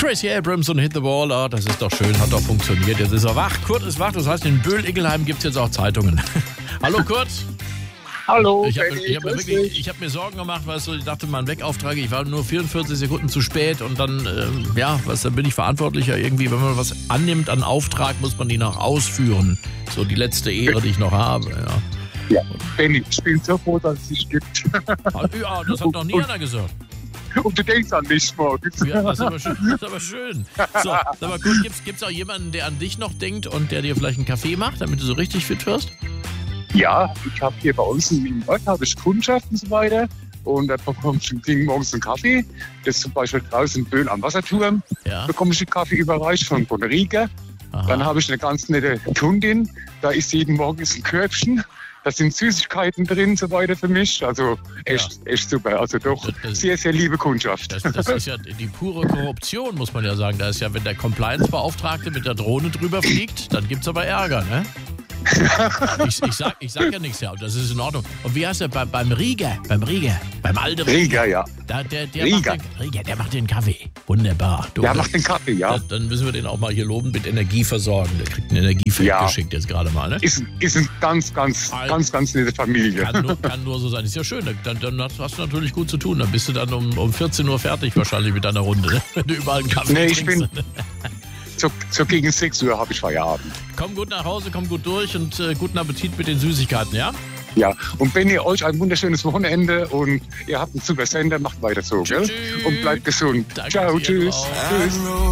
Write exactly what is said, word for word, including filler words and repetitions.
Tracy Abrams und Hit the Wall, oh, das ist doch schön, hat doch funktioniert. Jetzt ist er wach. Kurt ist wach, das heißt, in Böhl-Ickelheim gibt es jetzt auch Zeitungen. Hallo Kurt. Hallo, Ich habe Benny, hab mir, wirklich- ich hab mir Sorgen gemacht, weißt du, ich dachte, mein Wegauftrag, ich war nur vierundvierzig Sekunden zu spät und dann, ähm, ja, was, dann bin ich verantwortlicher irgendwie, wenn man was annimmt an Auftrag, muss man die noch ausführen. So die letzte Ehre, die ich noch habe, ja. Ja, Benny, ich bin so froh, dass es dich gibt. Ja, das hat noch nie einer gesagt. Und du denkst an mich morgens. Ja, das ist aber schön. Das ist aber schön. So, sag mal, gut, gibt's, gibt's auch jemanden, der an dich noch denkt und der dir vielleicht einen Kaffee macht, damit du so richtig fit wirst? Ja, ich habe hier bei uns im Ort habe ich Kundschaft und so weiter. Und da bekomme ich kriegen morgens einen Kaffee. Das ist zum Beispiel draußen in Böhl am Wasserturm. Ja. Bekomme ich den Kaffee überreicht von Bonerica. Aha. Dann habe ich eine ganz nette Kundin. Da ist jeden Morgen ist ein Körbchen. Da sind Süßigkeiten drin, so weiter für mich. Also echt, echt super. Also doch Das- das- sehr, sehr liebe Kundschaft. Das, das ist ja die pure Korruption, muss man ja sagen. Da ist ja, wenn der Compliance-Beauftragte mit der Drohne drüber fliegt, dann gibt's aber Ärger, ne? Ich, ich, sag, ich sag ja nichts, ja, und das ist in Ordnung. Und wie heißt der bei, beim Rieger? Beim Rieger? Beim alten Rieger, ja. Da, der, der, Rieger. Macht den, Rieger, der macht den Kaffee. Wunderbar. Du, Ja, macht den Kaffee, ja. Dann, dann müssen wir den auch mal hier loben mit Energie versorgen. Der kriegt ein Energiefeld Ja. geschickt jetzt gerade mal, ne? Ist, ist eine ganz, ganz, Al- ganz, ganz nette Familie. Kann nur, kann nur so sein. Ist ja schön. Dann, dann hast hast du natürlich gut zu tun. Dann bist du dann um, um vierzehn Uhr fertig wahrscheinlich mit deiner Runde, ne? Wenn du überall einen Kaffee Nee, ich trinkst. bin- So, so gegen sechs Uhr habe ich Feierabend. Komm gut nach Hause, komm gut durch und äh, guten Appetit mit den Süßigkeiten, ja? Ja, und wenn ihr euch ein wunderschönes Wochenende und ihr habt einen super Sender, macht weiter so, gell? Tschüss. Und bleibt gesund. Danke Ciao, dir tschüss. auch. Tschüss.